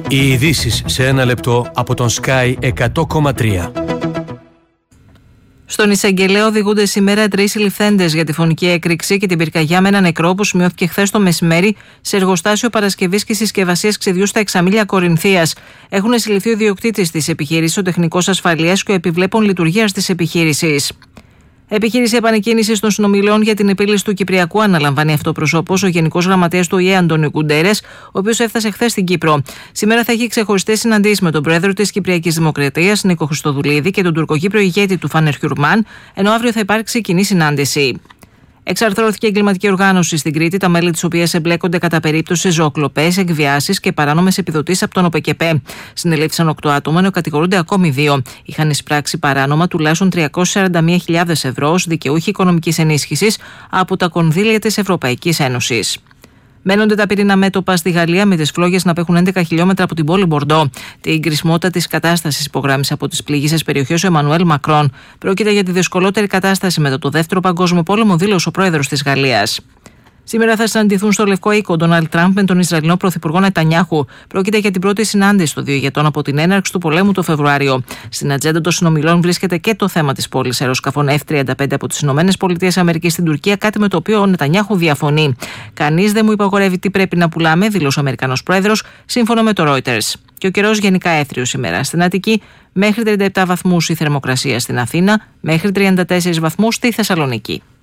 Οι ειδήσεις σε ένα λεπτό από τον Sky 100,3. Στον εισαγγελέα οδηγούνται σήμερα 3 συλληφθέντες για τη φωνική έκρηξη και την πυρκαγιά με ένα νεκρό που σημειώθηκε χθες το μεσημέρι σε εργοστάσιο παρασκευής και συσκευασίας ξεδιού στα Εξαμήλια Κορινθίας. Έχουν συλληφθεί ο ιδιοκτήτης της επιχείρησης, ο τεχνικός ασφαλείας και ο επιβλέπων λειτουργίας της επιχείρησης. Επιχείρηση επανεκκίνησης των συνομιλιών για την επίλυση του Κυπριακού αναλαμβάνει αυτοπροσώπως ο Γενικός Γραμματέας του ΟΗΕ Αντώνιο Γκουντέρες, ο οποίος έφτασε χθες στην Κύπρο. Σήμερα θα έχει ξεχωριστές συναντήσεις με τον πρόεδρο της Κυπριακής Δημοκρατίας, Νίκο Χριστοδουλίδη, και τον τουρκοκύπριο ηγέτη του Φάνερ Χιουρμάν, ενώ αύριο θα υπάρξει κοινή συνάντηση. Εξαρθρώθηκε εγκληματική οργάνωση στην Κρήτη, τα μέλη της οποίας εμπλέκονται κατά περίπτωση σε ζωοκλοπές, εκβιάσεις και παράνομες επιδοτήσεις από τον ΟΠΕΚΕΠΕ. Συνελήφθησαν 8 άτομα, ενώ κατηγορούνται ακόμη 2. Είχαν εισπράξει παράνομα τουλάχιστον 341.000 ευρώ ως δικαιούχοι οικονομικής ενίσχυσης από τα κονδύλια της Ευρωπαϊκής Ένωσης. Μένονται τα πυρήνα μέτωπα στη Γαλλία, με τις φλόγες να απέχουν 11 χιλιόμετρα από την πόλη Μπορντό. Την κρισμότητα της κατάστασης υπογράμμισε από τις πληγήσεις περιοχές ο Εμμανουέλ Μακρόν. Πρόκειται για τη δυσκολότερη κατάσταση μετά το Δεύτερο Παγκόσμιο Πόλεμο, δήλωσε ο πρόεδρος της Γαλλίας. Σήμερα θα συναντηθούν στο Λευκό Οίκο ο Ντόναλντ Τραμπ με τον Ισραηλινό Πρωθυπουργό Νετανιάχου. Πρόκειται για την πρώτη συνάντηση των δύο ηγετών από την έναρξη του πολέμου το Φεβρουάριο. Στην ατζέντα των συνομιλών βρίσκεται και το θέμα της πώλησης αεροσκαφών F-35 από τις ΗΠΑ στην Τουρκία, κάτι με το οποίο ο Νετανιάχου διαφωνεί. Κανείς δεν μου υπαγορεύει τι πρέπει να πουλάμε, δήλωσε ο Αμερικανός πρόεδρος, σύμφωνα με το Reuters. Και ο καιρός γενικά έθριος σήμερα. Στην Αττική μέχρι 37 βαθμούς η θερμοκρασία, στην Αθήνα μέχρι 34 βαθμούς στη Θεσσαλονίκη.